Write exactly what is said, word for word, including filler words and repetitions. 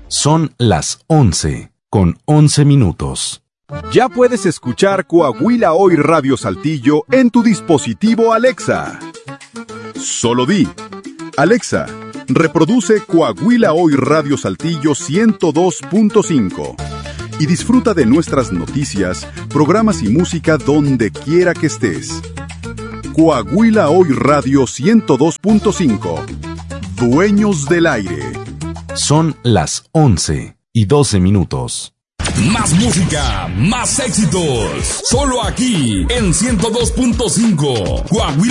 Son las once con once minutos. Ya puedes escuchar Coahuila Hoy Radio Saltillo en tu dispositivo Alexa. Solo di: Alexa, reproduce Coahuila Hoy Radio Saltillo ciento dos punto cinco y disfruta de nuestras noticias, programas y música donde quiera que estés. Coahuila Hoy Radio ciento dos punto cinco. Dueños del aire. Son las once y doce minutos. Más música, más éxitos. Solo aquí en ciento dos punto cinco. Coahuila.